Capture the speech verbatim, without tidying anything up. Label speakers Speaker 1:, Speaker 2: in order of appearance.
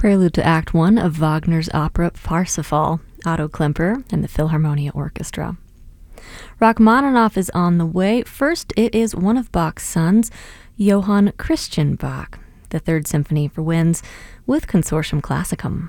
Speaker 1: Prelude to Act One of Wagner's opera Parsifal, Otto Klemperer and the Philharmonia Orchestra. Rachmaninoff is on the way. First, it is one of Bach's sons, Johann Christian Bach, the Third Symphony for winds with Consortium Classicum.